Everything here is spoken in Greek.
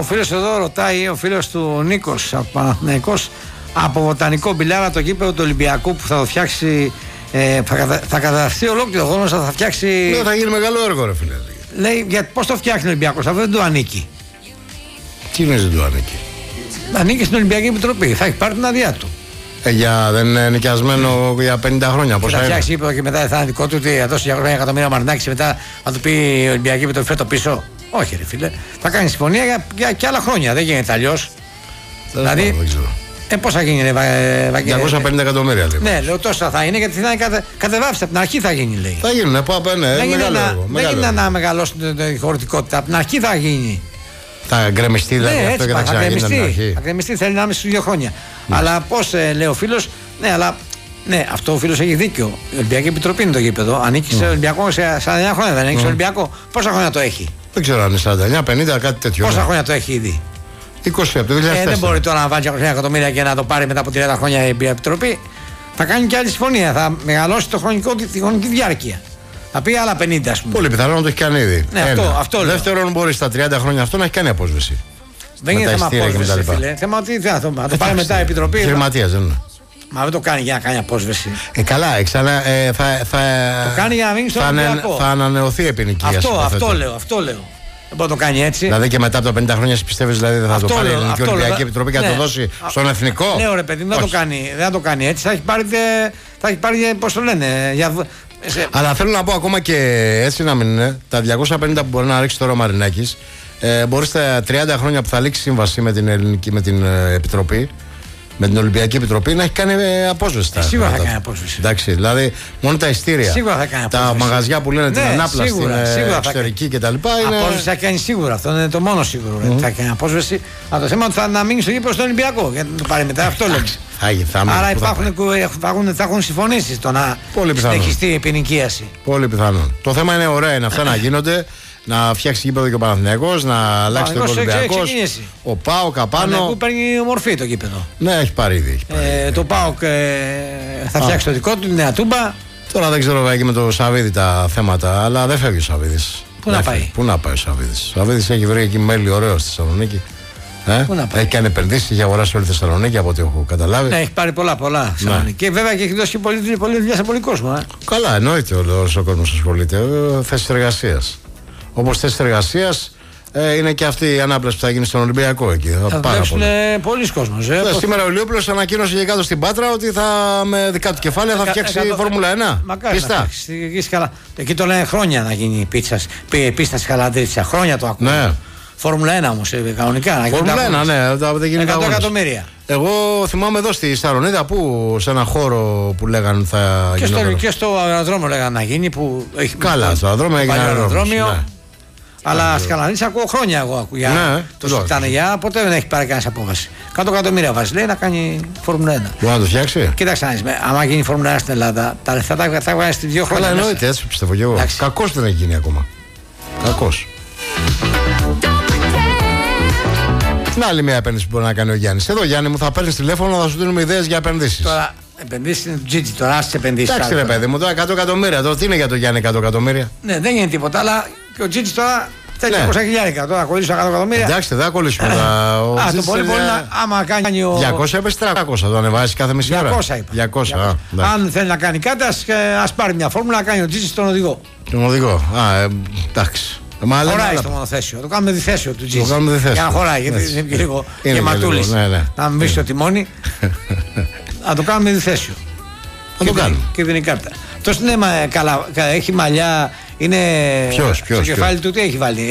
Ο φίλος εδώ ρωτάει, ο φίλος του Νίκος από Παναθηναϊκός, από βοτανικό μπιλάρα το γήπεδο του Ολυμπιακού που θα το φτιάξει, θα καταστεί ολόκληρο χρόνο, θα φτιάξει. Ναι, θα γίνει μεγάλο έργο, ρε φίλε. Λέει, πώς το φτιάχνει ο Ολυμπιακός, αυτό δεν του ανήκει. Τι είναι, δεν του ανήκει? Ανήκει στην Ολυμπιακή Επιτροπή, θα έχει πάρει την άδειά του. Δεν είναι νοικιασμένο για 50 χρόνια. Θα φτιάξει γήπεδο και μετά θα είναι δικό του, ότι θα δώσει 200 εκατομμύρια Μαρινάκη και μετά θα του πει η Ολυμπιακή Επιτροπή φέρ' το πίσω. Όχι, ρε φίλε. Θα κάνει συμφωνία για άλλα χρόνια. Δεν γίνεται αλλιώς. Δηλαδή, πώς θα γίνει, Βαγγέλη? 250 εκατομμύρια λέει. Ναι, λέω τόσα θα είναι, γιατί θα είναι κατεβάψει από την αρχή, θα γίνει, λέει. Θα γίνουν, ναι, δεν γίνεται να μεγαλώσει την χωρητικότητα. Από την αρχή θα γίνει. Θα γκρεμιστεί, δηλαδή, ναι, αυτό, και θα ξαναγίνει. Θα γκρεμιστεί, θέλει να είναι στους 2 χρόνια. Ναι. Αλλά πώς, λέει ο φίλος, ναι, αυτό ο φίλος έχει δίκιο. Η Ολυμπιακή Επιτροπή είναι το γήπεδο. Ανήκει σε Ολυμπιακό σε 49 χρόνια, δεν ανήκει σε Ολυμπιακό. Πόσα χρόνια το έχει? Δεν ξέρω αν είναι 49, 50, κάτι τέτοιο. Πόσα χρόνια το έχει ήδη? 20 από το 2004. Δεν μπορεί τώρα να βάλει 200 εκατομμύρια και να το πάρει μετά από 30 χρόνια η Επιτροπή. Θα κάνει και άλλη συμφωνία. Θα μεγαλώσει τη χρονική διάρκεια. Θα πει άλλα 50, ας πούμε. Πολύ πιθανό να το έχει κάνει ήδη. Ναι, αυτό δεύτερον, μπορεί στα 30 χρόνια αυτό να έχει κάνει απόσβεση. Δεν είναι θέμα απόσβεση, φίλε. Θέμα ότι θα το πάρει μετά η Επιτροπή. Επιχειρηματίας δεν είναι. Μα δεν το κάνει για να κάνει απόσβεση. Καλά, το κάνει για να μείνει στο Ολυμπιακό. Θα ανανεωθεί η εποικίαση. Αυτό λέω. Δεν μπορεί να το κάνει έτσι. Δηλαδή και μετά από τα 50 χρόνια, πιστεύεις, δηλαδή δεν θα το πάρει η Ελληνική Ολυμπιακή Επιτροπή και να το δώσει στον εθνικό? Ναι, ρε παιδί, δεν θα το κάνει έτσι. Θα έχει πάρει, πώς το λένε. Αλλά θέλω να πω ακόμα και έτσι να μην είναι. Τα 250 που μπορεί να ρίξει τώρα ο Μαρινάκης, μπορεί στα 30 χρόνια που θα λήξει σύμβαση με την Επιτροπή, με την Ολυμπιακή Επιτροπή, να έχει κάνει απόσβεση. Σίγουρα θα κάνει απόσβεση. Εντάξει, δηλαδή μόνο τα ειστήρια. Σίγουρα θα κάνει απόσβεση. Τα μαγαζιά που λένε την ανάπλαστη, την εξωτερική κτλ. Απόσβεση θα κάνει σίγουρα. Αυτό είναι το μόνο σίγουρο. Θα κάνει απόσβεση. Αλλά το θέμα είναι ότι θα μείνει στο γήπεδο στον Ολυμπιακό. Γιατί να το πάρει μετά, αυτό λέμε. Άρα θα έχουν συμφωνήσει στο να συνεχιστεί η εποικίαση. Πολύ πιθανόν. Το θέμα είναι ωραία, είναι αυτά να γίνονται. Να φτιάξει γήπεδο και ο Παναθηναϊκός, να αλλάξει το Ολυμπιακός. Ο ΠΑΟΚ απάνω. Που παίρνει ομορφή το γήπεδο. Ναι, έχει πάρει ήδη. Το ΠΑΟΚ θα φτιάξει το δικό του, τη Νέα Τούμπα. Τώρα δεν ξέρω εκεί με το Σαββίδι τα θέματα, αλλά δεν φεύγει ο Σαββίδης. Πού να πάει? Πού να πάει ο Σαββίδης? Ο Σαββίδης έχει βρει εκεί μέλη ωραίο στη Θεσσαλονίκη. Έχει κάνει επενδύσεις, έχει αγοράσει όλη τη Θεσσαλονίκη από ό,τι έχω καταλάβει. Ναι, έχει πάρει πολλά. Ναι. Και βέβαια και έχει δώσει πολλή δουλειά σε πολύ κόσμο. Καλά, εννοείται όλος ο κόσμος ασχολείται. Θέσεις εργασίας. Όπως θέσεις εργασίας είναι και αυτή η ανάπλαση που θα γίνει στον Ολυμπιακό εκεί. Θα δουλέψουν πολλοί κόσμος. Σήμερα ο Ηλιόπουλος ανακοίνωσε και κάτω στην Πάτρα ότι με δικά του κεφάλαια θα φτιάξει Φόρμουλα 1. Μακάρι. Εκεί το λένε χρόνια να γίνει πίστα στη Χαλαντρίτσα. Χρόνια το ακούω. Ναι. Φόρμουλα 1 όμως, κανονικά. Φόρμουλα 1, ναι, δεν γίνεται 100 εκατομμύρια. Εγώ θυμάμαι εδώ στη Σαρονίδα που σε ένα χώρο που λέγανε θα γίνει. Και στο αεροδρόμιο λέγανε να γίνει. Καλά, στο αεροδρόμιο έγινε αεροδρόμιο. Ναι. Αλλά στη Χαλανδρίτσα ακούω χρόνια εγώ. Το συζητάνε για ποτέ δεν έχει πάρει κανένα απόφαση. 100 εκατομμύρια βάζει, λέει, να κάνει Φόρμουλα 1. Μπορεί να το φτιάξει. Κοίταξε, άμα γίνει Φόρμουλα 1 στην Ελλάδα, τα λεφτά θα βγάλει στη 2 χρόνια. Αλλά εννοείται, έτσι πιστεύω και εγώ. Κακός δεν έχει γίνει ακόμα. Κακός. Την άλλη μια επένδυση που μπορεί να κάνει ο Γιάννης. Εδώ, Γιάννη μου, θα παίρνει τηλέφωνο να σου δίνουμε ιδέες για επενδύσεις. Τώρα, επενδύσεις είναι του Τζίτζι, τώρα άσε επενδύσεις. Εντάξει, ρε παιδί μου, τώρα 100 εκατομμύρια. Τώρα τι είναι για τον Γιάννη 100 εκατομμύρια? Ναι, δεν είναι τίποτα, αλλά και ο Τζίτζι τώρα θέλει 200 χιλιάρικα. Τώρα κολλήσω 100 εκατομμύρια. Εντάξει, δεν θα κολλήσουμε. Το πολύ μπορεί να. Άμα κάνει ο. 200 έπεσε 300, το ανεβάζει κάθε μισή ώρα. 200 είπα. Αν θέλει να κάνει κάτι, ας πάρει μια φόρμουλα να κάνει ο Τζίτζι τον οδηγό. Τον οδηγό, εντάξει. Χωράει στο μονοθέσιο. Το κάνουμε διθέσιο του Τζίτζι. Για να χωράει, γιατί είναι και λίγο γεματούλης. Να μην βρίσκει το τιμόνι. Να το κάνουμε διθέσιο. Να το κάνουμε. Και δίνει κάρτα. Αυτό είναι καλά. Έχει μαλλιά. Είναι. Ποιος, στο κεφάλι του τι έχει βάλει?